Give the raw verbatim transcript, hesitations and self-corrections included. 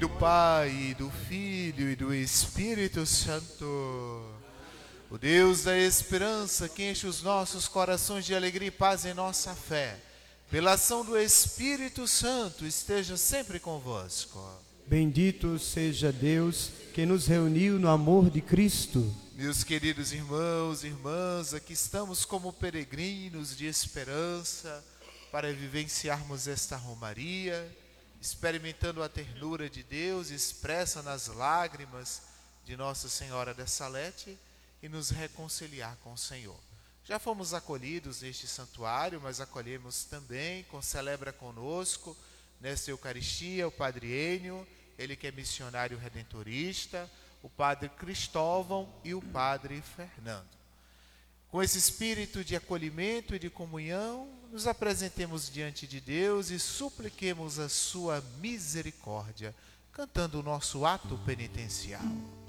Do Pai, e do Filho e do Espírito Santo. O Deus da esperança, que enche os nossos corações de alegria e paz em nossa fé, pela ação do Espírito Santo, esteja sempre convosco. Bendito seja Deus que nos reuniu no amor de Cristo. Meus queridos irmãos e irmãs, aqui estamos como peregrinos de esperança para vivenciarmos esta romaria, experimentando a ternura de Deus expressa nas lágrimas de Nossa Senhora da Salete e nos reconciliar com o Senhor. Já fomos acolhidos neste santuário, mas acolhemos também, celebra conosco nesta Eucaristia o Padre Enio, ele que é missionário redentorista, o Padre Cristóvão e o Padre Fernando. Com esse espírito de acolhimento e de comunhão, nos apresentemos diante de Deus e supliquemos a sua misericórdia, cantando o nosso ato penitencial.